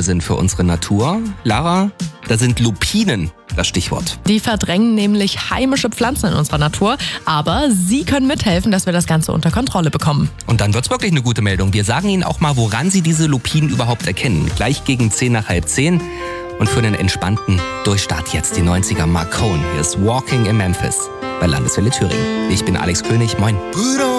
sind für unsere Natur. Lara, da sind Lupinen das Stichwort. Die verdrängen nämlich heimische Pflanzen in unserer Natur, aber sie können mithelfen, dass wir das Ganze unter Kontrolle bekommen. Und dann wird's wirklich eine gute Meldung. Wir sagen Ihnen auch mal, woran Sie diese Lupinen überhaupt erkennen. Gleich gegen 10 nach halb 10. Und für einen entspannten Durchstart jetzt die 90er Mark Cohn. Hier ist Walking in Memphis bei Landeswelle Thüringen. Ich bin Alex König, moin.